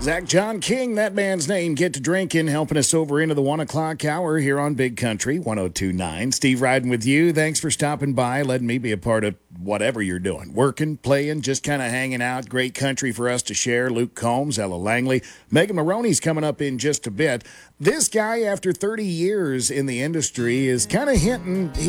Zach John King, that man's name, get to drinking, helping us over into the 1 o'clock hour here on Big Country 1029. Steve riding with you. Thanks for stopping by, letting me be a part of whatever you're doing. Working, playing, just kind of hanging out. Great country for us to share. Luke Combs, Ella Langley. Megan Maroney's coming up in just a bit. This guy, after 30 years in the industry, is kind of hinting